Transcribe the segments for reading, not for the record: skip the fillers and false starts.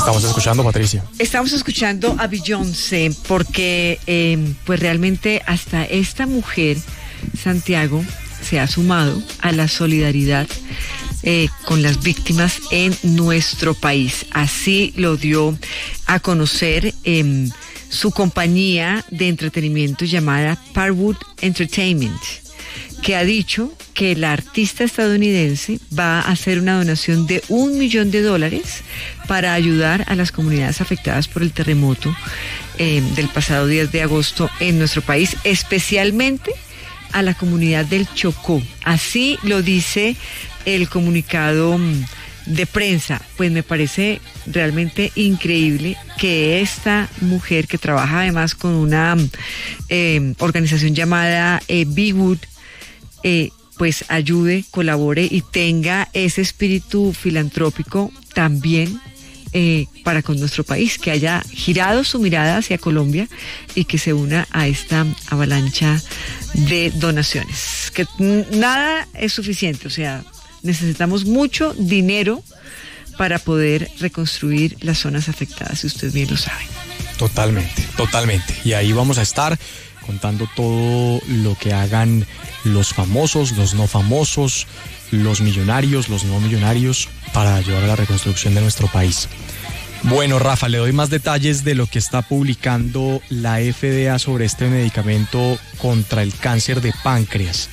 estamos escuchando, Patricia? Estamos escuchando a Beyoncé porque pues realmente hasta esta mujer, Santiago, se ha sumado a la solidaridad con las víctimas en nuestro país. Así lo dio a conocer su compañía de entretenimiento llamada Parwood Entertainment, que ha dicho que la artista estadounidense va a hacer una donación de $1 millón para ayudar a las comunidades afectadas por el terremoto del pasado 10 de agosto en nuestro país, especialmente a la comunidad del Chocó. Así lo dice el comunicado de prensa. Pues me parece realmente increíble que esta mujer, que trabaja además con una organización llamada Be Good, pues ayude, colabore y tenga ese espíritu filantrópico también para con nuestro país, que haya girado su mirada hacia Colombia y que se una a esta avalancha de donaciones. Que nada es suficiente, o sea, necesitamos mucho dinero para poder reconstruir las zonas afectadas, si usted bien lo sabe. Totalmente, totalmente. Y ahí vamos a estar contando todo lo que hagan los famosos, los no famosos, los millonarios, los no millonarios, para ayudar a la reconstrucción de nuestro país. Bueno, Rafa, le doy más detalles de lo que está publicando la FDA sobre este medicamento contra el cáncer de páncreas.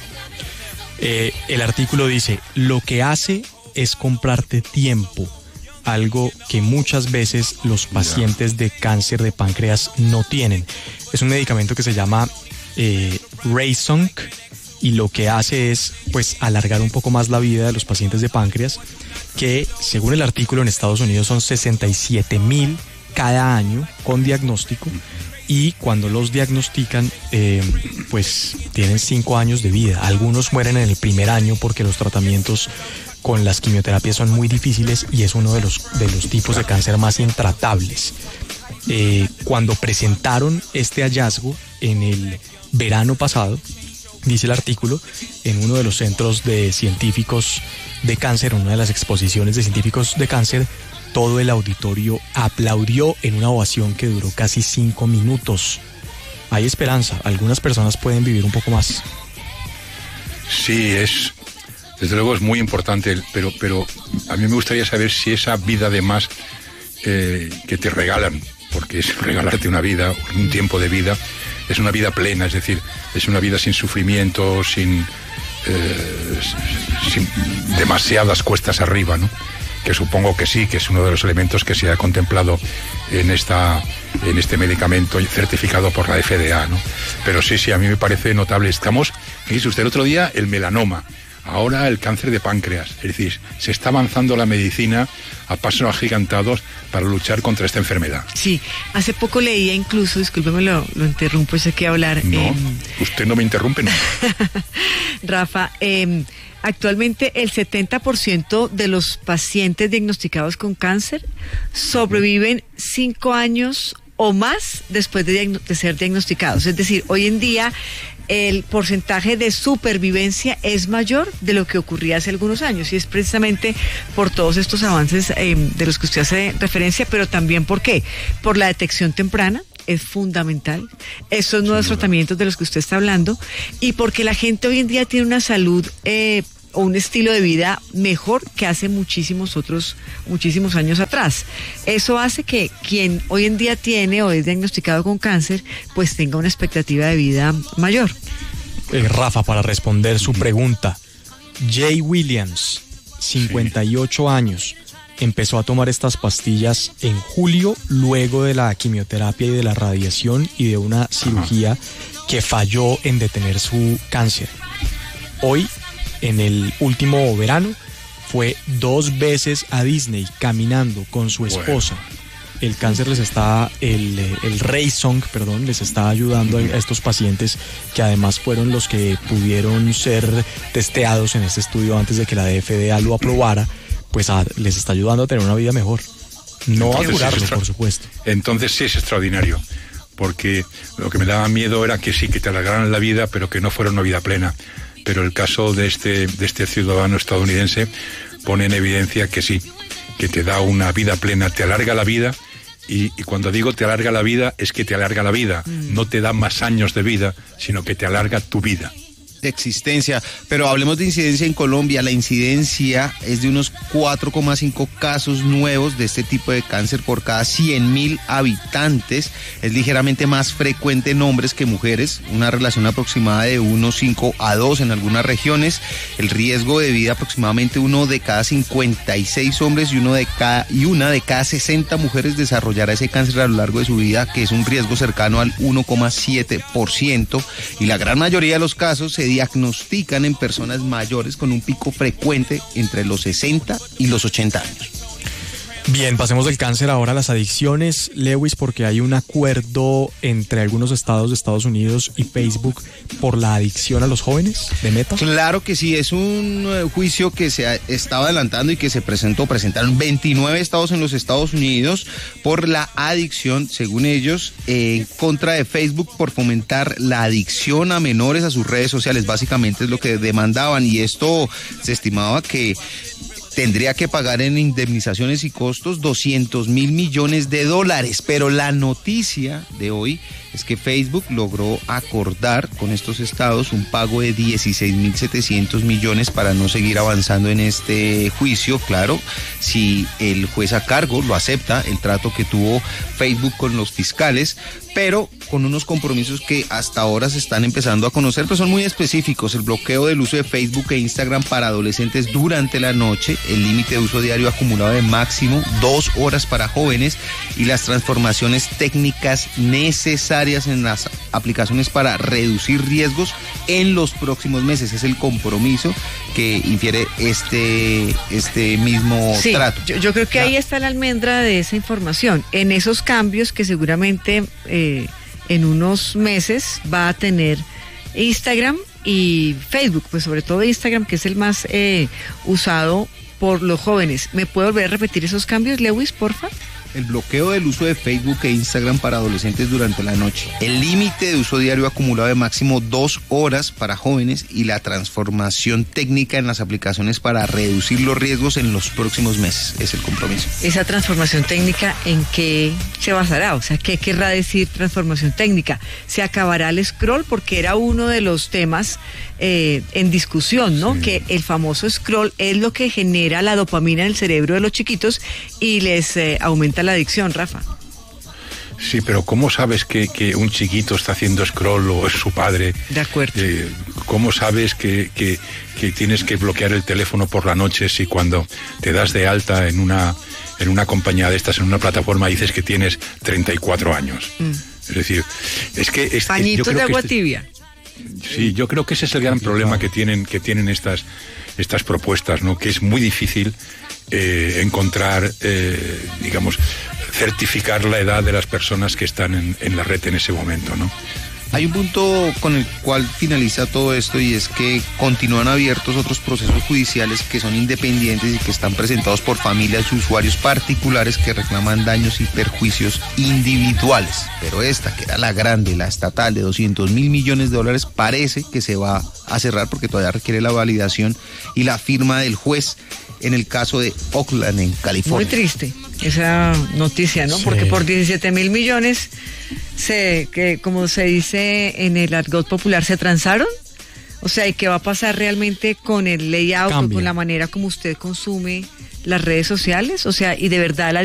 El artículo dice: lo que hace es comprarte tiempo, algo que muchas veces los pacientes de cáncer de páncreas no tienen. Es un medicamento que se llama Raysonc, y lo que hace es pues alargar un poco más la vida de los pacientes de páncreas, que según el artículo en Estados Unidos son 67,000 cada año con diagnóstico, y cuando los diagnostican pues tienen 5 años de vida. Algunos mueren en el primer año porque los tratamientos con las quimioterapias son muy difíciles y es uno de los tipos de cáncer más intratables. Cuando presentaron este hallazgo en el verano pasado, dice el artículo, en uno de los centros de científicos de cáncer, una de las exposiciones de científicos de cáncer, todo el auditorio aplaudió en una ovación que duró casi 5 minutos. Hay esperanza, algunas personas pueden vivir un poco más. Sí, desde luego es muy importante, pero a mí me gustaría saber si esa vida de más que te regalan, porque es regalarte una vida, un tiempo de vida, es una vida plena, es decir, es una vida sin sufrimiento, sin demasiadas cuestas arriba, ¿no? Que supongo que sí, que es uno de los elementos que se ha contemplado en este medicamento certificado por la FDA, ¿no? Pero sí, a mí me parece notable. Fíjese usted, el otro día el melanoma, ahora el cáncer de páncreas. Es decir, se está avanzando la medicina a pasos agigantados para luchar contra esta enfermedad. Sí, hace poco leía incluso, discúlpeme, lo interrumpo, sé que hablar. No, usted no me interrumpe, ¿no? Rafa, actualmente el 70% de los pacientes diagnosticados con cáncer sobreviven 5 años o más después de ser diagnosticados. Es decir, hoy en día el porcentaje de supervivencia es mayor de lo que ocurría hace algunos años, y es precisamente por todos estos avances de los que usted hace referencia, pero también ¿por qué? Por la detección temprana. Es fundamental, esos nuevos tratamientos de los que usted está hablando, y porque la gente hoy en día tiene una salud o un estilo de vida mejor que hace muchísimos años atrás. Eso hace que quien hoy en día tiene o es diagnosticado con cáncer, pues tenga una expectativa de vida mayor. Rafa, para responder su pregunta, Jay Williams, 58 años, empezó a tomar estas pastillas en julio, luego de la quimioterapia y de la radiación y de una cirugía que falló en detener su cáncer. Hoy, en el último verano, fue 2 veces a Disney caminando con su esposa. El cáncer el Raysonc, les está ayudando a estos pacientes, que además fueron los que pudieron ser testeados en este estudio antes de que la FDA lo aprobara. Pues les está ayudando a tener una vida mejor. No a curarlo, por supuesto. Entonces sí es extraordinario, porque lo que me daba miedo era que sí, que te alargaran la vida, pero que no fuera una vida plena. Pero el caso de este ciudadano estadounidense pone en evidencia que sí, que te da una vida plena, te alarga la vida. Y cuando digo te alarga la vida, es que te alarga la vida. No te da más años de vida, sino que te alarga tu vida. De existencia. Pero hablemos de incidencia en Colombia. La incidencia es de unos 4,5 casos nuevos de este tipo de cáncer por cada 100.000 habitantes. Es ligeramente más frecuente en hombres que mujeres, una relación aproximada de 1,5 a 2 en algunas regiones. El riesgo de vida aproximadamente 1 de cada 56 hombres y una de cada 60 mujeres desarrollará ese cáncer a lo largo de su vida, que es un riesgo cercano al 1,7%, y la gran mayoría de los casos se diagnostican en personas mayores, con un pico frecuente entre los 60 y los 80 años. Bien, pasemos del cáncer ahora a las adicciones, Lewis, porque hay un acuerdo entre algunos estados de Estados Unidos y Facebook por la adicción a los jóvenes de Meta. Claro que sí, es un juicio que se estaba adelantando y que presentaron 29 estados en los Estados Unidos por la adicción, según ellos, en contra de Facebook por fomentar la adicción a menores a sus redes sociales. Básicamente es lo que demandaban, y esto se estimaba que tendría que pagar en indemnizaciones y costos $200 mil millones. Pero la noticia de hoy es que Facebook logró acordar con estos estados un pago de 16.700 millones para no seguir avanzando en este juicio. Claro, si el juez a cargo lo acepta, el trato que tuvo Facebook con los fiscales, pero con unos compromisos que hasta ahora se están empezando a conocer, pero son muy específicos. El bloqueo del uso de Facebook e Instagram para adolescentes durante la noche, el límite de uso diario acumulado de máximo 2 horas para jóvenes, y las transformaciones técnicas necesarias en las aplicaciones para reducir riesgos en los próximos meses. Es el compromiso que infiere este mismo trato. Yo creo que ahí está la almendra de esa información, en esos cambios que seguramente en unos meses va a tener Instagram y Facebook, pues sobre todo Instagram, que es el más usado por los jóvenes. ¿Me puede volver a repetir esos cambios, Lewis, porfa? El bloqueo del uso de Facebook e Instagram para adolescentes durante la noche, el límite de uso diario acumulado de máximo 2 horas para jóvenes, y la transformación técnica en las aplicaciones para reducir los riesgos en los próximos meses. Es el compromiso. Esa transformación técnica, ¿en qué se basará? O sea, ¿qué querrá decir transformación técnica? ¿Se acabará el scroll? Porque era uno de los temas en discusión, ¿no? Sí. Que el famoso scroll es lo que genera la dopamina en el cerebro de los chiquitos y les aumenta la adicción, Rafa. Sí, pero ¿cómo sabes que un chiquito está haciendo scroll o es su padre? De acuerdo. ¿Cómo sabes que tienes que bloquear el teléfono por la noche si cuando te das de alta en una compañía de estas, en una plataforma, dices que tienes 34 años? Es decir, es que... Pañitos de agua tibia. Sí, yo creo que ese es el gran problema que tienen estas propuestas, ¿no? Que es muy difícil encontrar, certificar la edad de las personas que están en la red en ese momento, ¿no? Hay un punto con el cual finaliza todo esto, y es que continúan abiertos otros procesos judiciales que son independientes y que están presentados por familias y usuarios particulares que reclaman daños y perjuicios individuales. Pero esta, que era la grande, la estatal de $200 mil millones, parece que se va a cerrar porque todavía requiere la validación y la firma del juez en el caso de Oakland, en California. Muy triste esa noticia, ¿no? Sí. Porque por 17 mil millones, que como se dice en el argot popular, se transaron. O sea, ¿y qué va a pasar realmente con el layout, con la manera como usted consume las redes sociales? O sea, y de verdad la